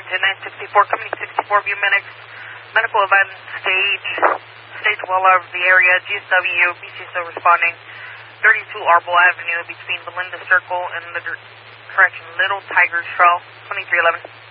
10-964, coming 64 view medical event stage well out of the area, GSW, BCSO responding, 32 Arbol Avenue between Belinda Circle and Little Tigers Trail, 2311.